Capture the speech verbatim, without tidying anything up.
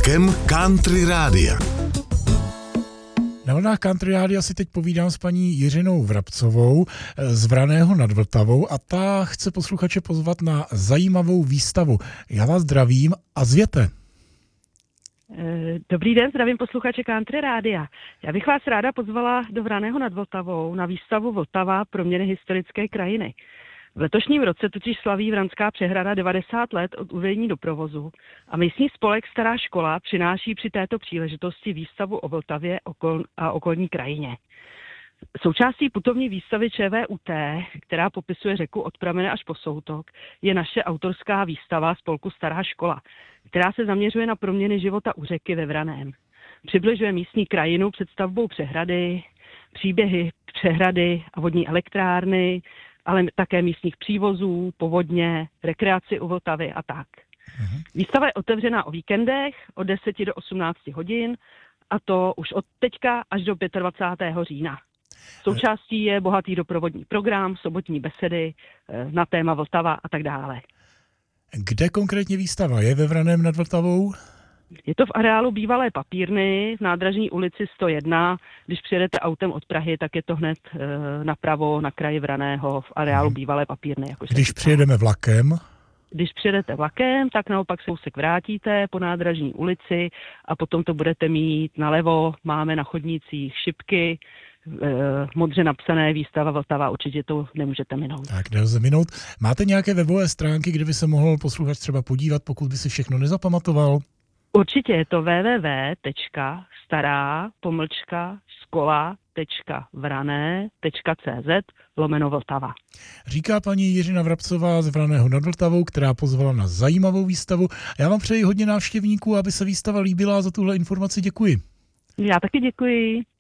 Vlakem Country Rádia. Na vlnách Country Rádia si teď povídám s paní Jiřinou Vrabcovou z Vraného nad Vltavou a ta chce posluchače pozvat na zajímavou výstavu. Já vás zdravím a zvěte. Dobrý den, zdravím posluchače Country Rádia. Já bych vás ráda pozvala do Vraného nad Vltavou na výstavu Vltava proměny historické krajiny. V letošním roce totiž slaví Vranská přehrada devadesát let od uvedení do provozu a místní spolek Stará škola přináší při této příležitosti výstavu o Vltavě a okolní krajině. Součástí putovní výstavy ČVUT, která popisuje řeku od pramene až po soutok, je naše autorská výstava spolku Stará škola, která se zaměřuje na proměny života u řeky ve Vraném. Přibližuje místní krajinu představbou přehrady, příběhy přehrady a vodní elektrárny, ale také místních přívozů, povodně, rekreaci u Vltavy a tak. Mhm. Výstava je otevřená o víkendech od deseti do osmnácti hodin a to už od teďka až do dvacátého pátého října. Součástí je bohatý doprovodní program, sobotní besedy na téma Vltava a tak dále. Kde konkrétně výstava je ve Vraném nad Vltavou? Je to v areálu bývalé papírny v nádražní ulici sto jedna. Když přijedete autem od Prahy, tak je to hned e, napravo na kraji Vraného v areálu hmm. bývalé papírny. Jako Když přijedeme vlakem? Když přijedete vlakem, tak naopak se kousek vrátíte po nádražní ulici a potom to budete mít nalevo. Máme na chodnících šipky, e, modře napsané výstava Vltava, určitě to nemůžete minout. Tak, nelze minout. Máte nějaké webové stránky, kde by se mohl posluchač třeba podívat, pokud by si všechno nezapamatoval? Určitě je to www tečka stará pomlčka škola tečka vrané tečka cz lomeno Vltava. Říká paní Jiřina Vrabcová z Vraného nad Vltavou, která pozvala na zajímavou výstavu. Já vám přeji hodně návštěvníků, aby se výstava líbila a za tuhle informaci děkuji. Já taky děkuji.